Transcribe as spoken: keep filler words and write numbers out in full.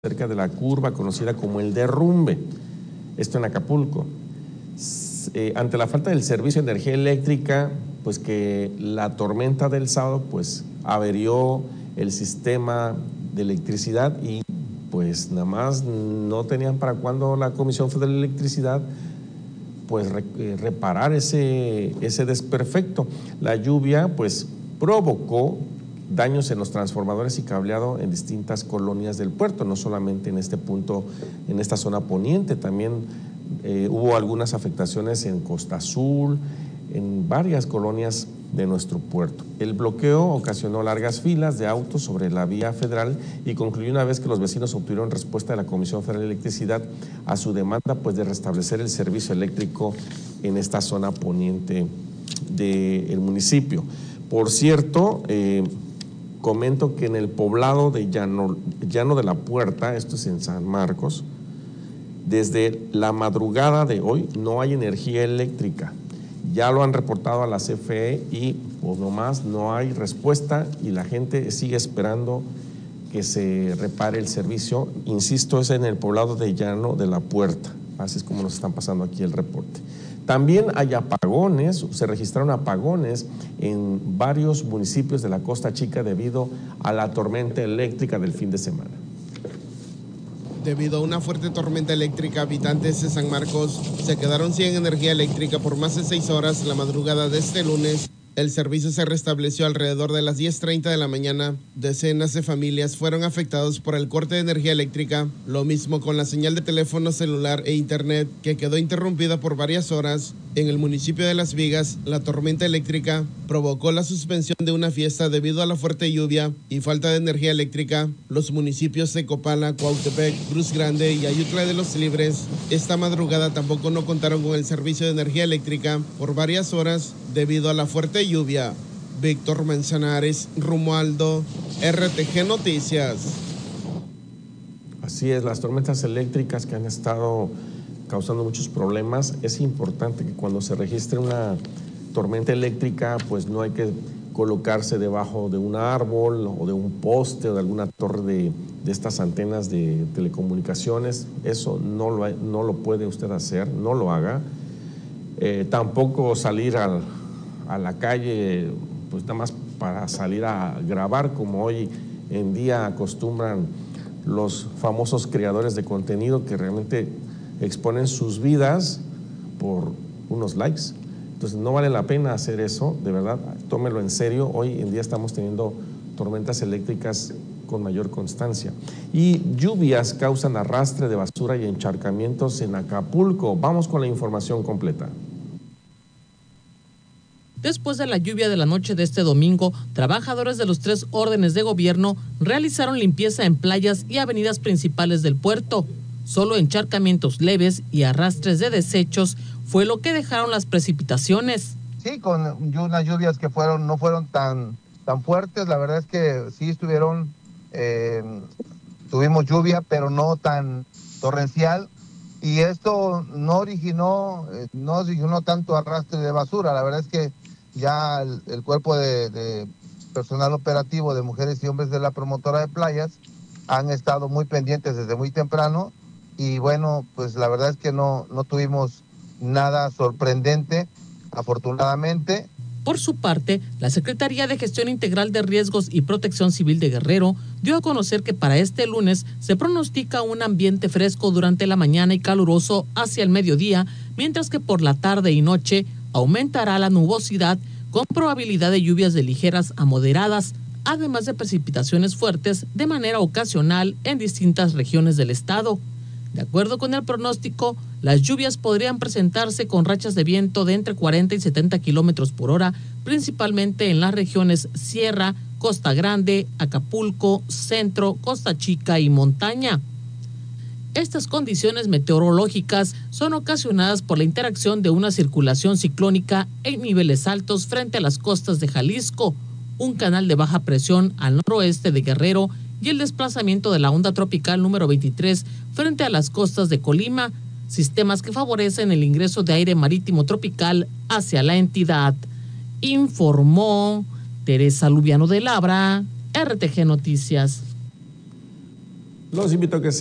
cerca de la curva conocida como el derrumbe, esto en Acapulco. Eh, ante la falta del servicio de energía eléctrica, pues que la tormenta del sábado pues averió el sistema de electricidad y pues nada más no tenían para cuándo la Comisión Federal de Electricidad pues re, eh, reparar ese, ese desperfecto. La lluvia pues provocó daños en los transformadores y cableado en distintas colonias del puerto, no solamente en este punto, en esta zona poniente, también eh, hubo algunas afectaciones en Costa Azul, en varias colonias de nuestro puerto. El bloqueo ocasionó largas filas de autos sobre la vía federal y concluyó una vez que los vecinos obtuvieron respuesta de la Comisión Federal de Electricidad a su demanda pues, de restablecer el servicio eléctrico en esta zona poniente del municipio. Por cierto, eh, comento que en el poblado de Llano, Llano de la Puerta, esto es en San Marcos, desde la madrugada de hoy no hay energía eléctrica. Ya lo han reportado a la C F E y pues nomás no hay respuesta y la gente sigue esperando que se repare el servicio. Insisto, es en el poblado de Llano de la Puerta, así es como nos están pasando aquí el reporte. También hay apagones, se registraron apagones en varios municipios de la Costa Chica debido a la tormenta eléctrica del fin de semana. Debido a una fuerte tormenta eléctrica, habitantes de San Marcos se quedaron sin energía eléctrica por más de seis horas la madrugada de este lunes. El servicio se restableció alrededor de las diez treinta de la mañana. Decenas de familias fueron afectados por el corte de energía eléctrica, lo mismo con la señal de teléfono celular e internet, que quedó interrumpida por varias horas. En el municipio de Las Vigas, la tormenta eléctrica provocó la suspensión de una fiesta debido a la fuerte lluvia y falta de energía eléctrica. Los municipios de Copala, Cuautepec, Cruz Grande y Ayutla de los Libres esta madrugada tampoco no contaron con el servicio de energía eléctrica por varias horas debido a la fuerte lluvia. Víctor Manzanares, Romualdo, R T G Noticias. Así es, las tormentas eléctricas que han estado causando muchos problemas, es importante que cuando se registre una tormenta eléctrica, pues no hay que colocarse debajo de un árbol o de un poste o de alguna torre de, de estas antenas de telecomunicaciones. Eso no lo, no lo puede usted hacer, no lo haga. Eh, tampoco salir al, a la calle, pues nada más para salir a grabar, como hoy en día acostumbran los famosos creadores de contenido que realmente exponen sus vidas por unos likes. Entonces no vale la pena hacer eso, de verdad, tómelo en serio. Hoy en día estamos teniendo tormentas eléctricas con mayor constancia. Y lluvias causan arrastre de basura y encharcamientos en Acapulco. Vamos con la información completa. Después de la lluvia de la noche de este domingo, trabajadores de los tres órdenes de gobierno realizaron limpieza en playas y avenidas principales del puerto. Solo encharcamientos leves y arrastres de desechos fue lo que dejaron las precipitaciones. Sí, con unas lluvias que fueron no fueron tan, tan fuertes, la verdad es que sí estuvieron, eh, tuvimos lluvia, pero no tan torrencial, y esto no originó, eh, no originó tanto arrastre de basura. La verdad es que ya el, el cuerpo de, de personal operativo de mujeres y hombres de la promotora de playas han estado muy pendientes desde muy temprano. Y bueno, pues la verdad es que no, no tuvimos nada sorprendente, afortunadamente. Por su parte, la Secretaría de Gestión Integral de Riesgos y Protección Civil de Guerrero dio a conocer que para este lunes se pronostica un ambiente fresco durante la mañana y caluroso hacia el mediodía, mientras que por la tarde y noche aumentará la nubosidad con probabilidad de lluvias de ligeras a moderadas, además de precipitaciones fuertes de manera ocasional en distintas regiones del estado. De acuerdo con el pronóstico, las lluvias podrían presentarse con rachas de viento de entre cuarenta y setenta kilómetros por hora, principalmente en las regiones Sierra, Costa Grande, Acapulco, Centro, Costa Chica y Montaña. Estas condiciones meteorológicas son ocasionadas por la interacción de una circulación ciclónica en niveles altos frente a las costas de Jalisco, un canal de baja presión al noroeste de Guerrero y el desplazamiento de la onda tropical número veintitrés frente a las costas de Colima, sistemas que favorecen el ingreso de aire marítimo tropical hacia la entidad, informó Teresa Lubiano de Labra, R T G Noticias. Los invito a que